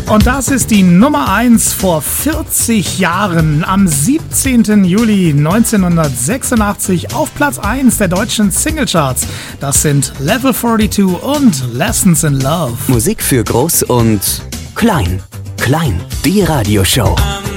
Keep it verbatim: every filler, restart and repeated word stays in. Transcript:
Und das ist die Nummer eins vor vierzig Jahren, am siebzehnten Juli neunzehnhundertsechsundachtzig auf Platz eins der deutschen Singlecharts. Das sind Level zweiundvierzig und Lessons in Love. Musik für Groß und Klein. Klein, die Radioshow.